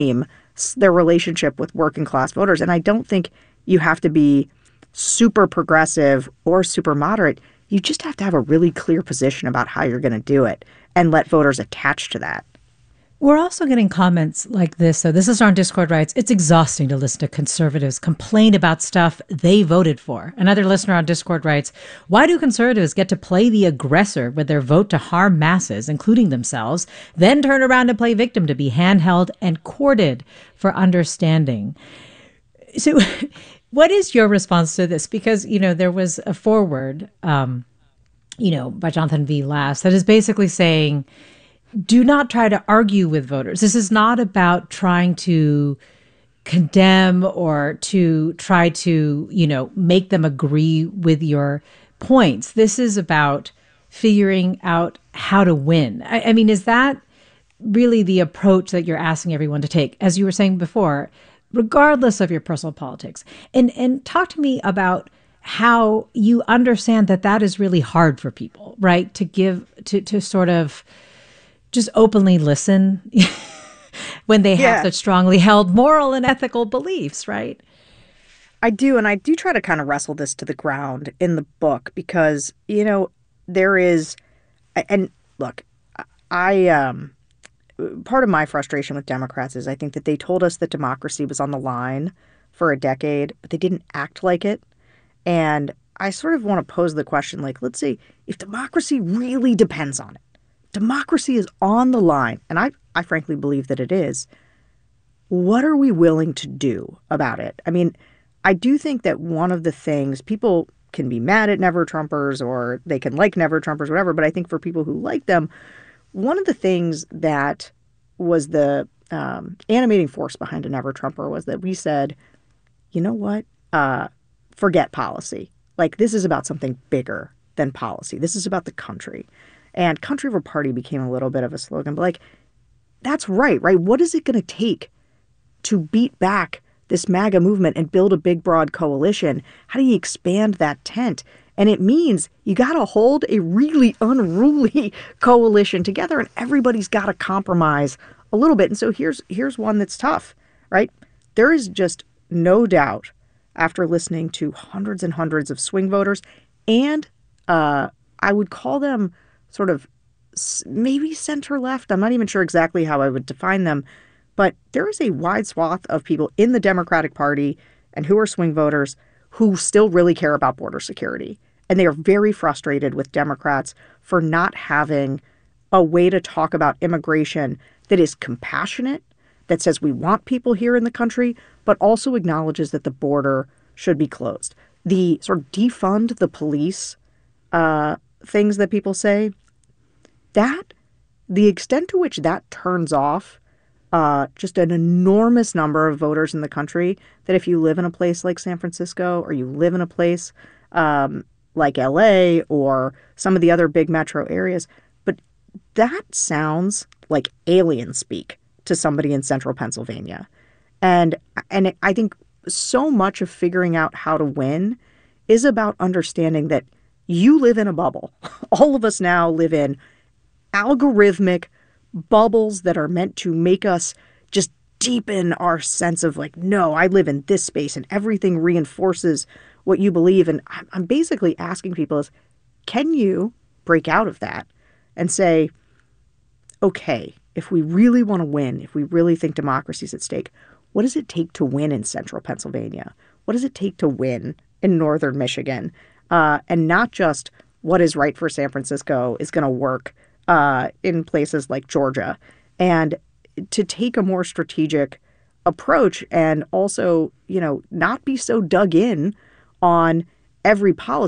their relationship with working class voters. And I don't think you have to be super progressive or super moderate. You just have to have a really clear position about how you're going to do it and let voters attach to that. We're also getting comments like this. So this is our Discord writes, it's exhausting to listen to conservatives complain about stuff they voted for. Another listener on Discord writes, why do conservatives get to play the aggressor with their vote to harm masses, including themselves, then turn around and play victim to be handheld and courted for understanding? So what is your response to this? Because, there was a foreword, by Jonathan V. Last that is basically saying, do not try to argue with voters. This is not about trying to condemn or to try to, make them agree with your points. This is about figuring out how to win. I mean, is that really the approach that you're asking everyone to take, as you were saying before, regardless of your personal politics? And talk to me about how you understand that is really hard for people, right? To sort of just openly listen when they have such strongly held moral and ethical beliefs, right? I do. And I do try to kind of wrestle this to the ground in the book because, there is, and look, part of my frustration with Democrats is I think that they told us that democracy was on the line for a decade, but they didn't act like it. And I sort of want to pose the question, let's say if democracy really depends on it, democracy is on the line, and I frankly believe that it is. What are we willing to do about it? I mean, I do think that one of the things, people can be mad at Never-Trumpers or they can like Never-Trumpers, whatever, but I think for people who like them, one of the things that was the animating force behind a Never-Trumper was that we said, you know what, forget policy. This is about something bigger than policy. This is about the country. And Country of a Party became a little bit of a slogan. But that's right? What is it going to take to beat back this MAGA movement and build a big, broad coalition? How do you expand that tent? And it means you got to hold a really unruly coalition together, and everybody's got to compromise a little bit. And so here's one that's tough, right? There is just no doubt, after listening to hundreds and hundreds of swing voters, and I would call them sort of maybe center left. I'm not even sure exactly how I would define them, but there is a wide swath of people in the Democratic Party and who are swing voters who still really care about border security. And they are very frustrated with Democrats for not having a way to talk about immigration that is compassionate, that says we want people here in the country, but also acknowledges that the border should be closed. The sort of defund the police things that people say, that the extent to which that turns off just an enormous number of voters in the country, that if you live in a place like San Francisco or you live in a place like LA or some of the other big metro areas, but that sounds like alien speak to somebody in central Pennsylvania. And I think so much of figuring out how to win is about understanding that you live in a bubble. All of us now live in algorithmic bubbles that are meant to make us just deepen our sense of no, I live in this space and everything reinforces what you believe. And I'm basically asking people is, can you break out of that and say, okay, if we really want to win, if we really think democracy is at stake, what does it take to win in central Pennsylvania? What does it take to win in northern Michigan? And not just what is right for San Francisco is going to work in places like Georgia, and to take a more strategic approach and also, not be so dug in on every policy.